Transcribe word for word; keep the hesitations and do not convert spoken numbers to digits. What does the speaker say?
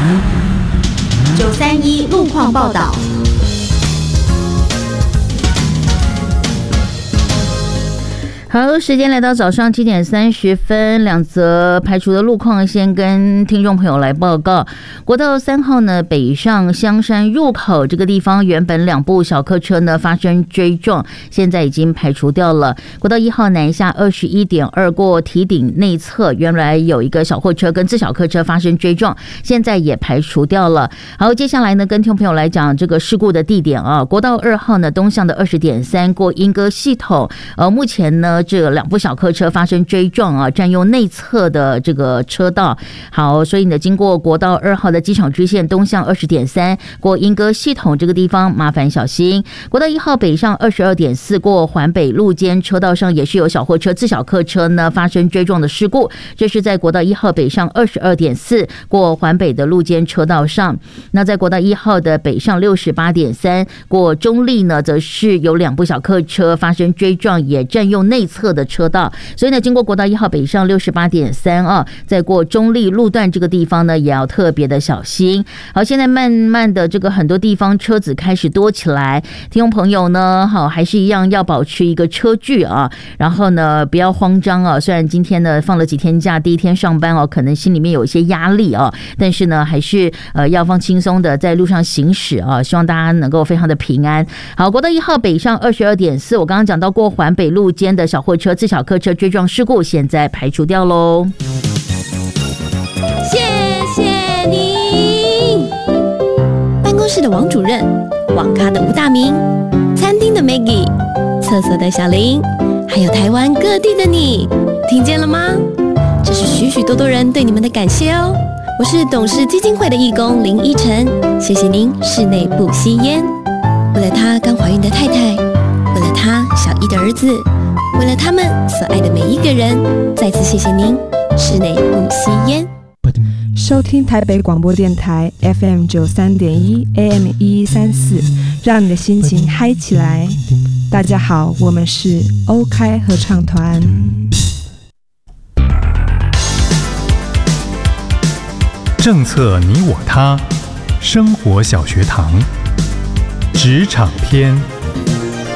九三一路况报道。 好，时间来到早上七点三十分，两则排除的路况先跟听众朋友来报告。国道三号呢，北上香山入口这个地方，原本两部小客车呢发生追撞，现在已经排除掉了。国道一号南下二十一点二过堤顶内侧，原来有一个小货车跟自小客车发生追撞，现在也排除掉了。好，接下来呢，跟听众朋友来讲这个事故的地点啊，国道二号呢东向的二十点三过莺歌系统，呃，目前呢。这两部小客车发生追撞啊，占用内侧的这个车道。好，所以呢，经过国道二号的机场支线东向二十点三过莺歌系统这个地方，麻烦小心。国道一号北上二十二点四过环北路肩车道上也是有小货车、自小客车呢发生追撞的事故，这是在国道一号北上二十二点四过环北的路肩车道上。那在国道一号的北上六十八点三过中立呢，则是有两部小客车发生追撞，也占用内侧的车道，所以呢，经过国道一号北上六十八点三啊，在过中立路段这个地方呢，也要特别的小心。好，现在慢慢的这个很多地方车子开始多起来，听众朋友呢，好还是一样要保持一个车距啊，然后呢不要慌张啊。虽然今天呢放了几天假，第一天上班哦，可能心里面有一些压力啊，但是呢还是呃要放轻松的在路上行驶啊，希望大家能够非常的平安。好，国道一号北上二十二点四，我刚刚讲到过环北路间的小货车、自小客车追撞事故，现在排除掉喽。 谢谢你，办公室的王主任，网咖的吴大明，餐厅的 Maggie， 厕所的小林，还有台湾各地的你，听见了吗？这是许许多多人对你们的感谢哦。我是董事基金会的义工林依晨，谢谢您室内不吸烟。为了他刚怀孕的太太，为了他小一的儿子，为了他们所爱的每一个人，再次谢谢您，室内不吸烟。 收听台北广播电台 F M 九三点一 A M 一一三四，让你的心情嗨起来。大家好，我们是欧开合唱团。 政策你我他，生活小学堂，职场篇。